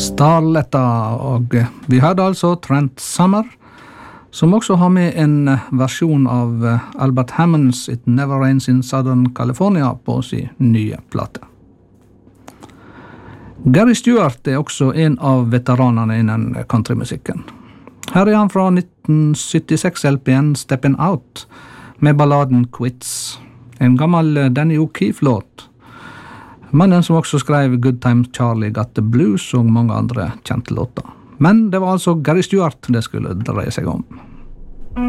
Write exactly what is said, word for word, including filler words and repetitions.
Starletta, og vi hadde altså Trent Summer, som også har med en versjon av Albert Hammonds It Never Rains in Southern California på sin nye plate. Gary Stewart er også en av veteranene innen countrymusikken. Her er han fra nitten syttiseks L P-en Steppin' Out med balladen Quits, en gammel Danny O'Keefe-låt. Mannen som også skrev Good Time Charlie Got the Blues og mange andre kjente låter. Men det var altså Gary Stewart det skulle dreie seg om.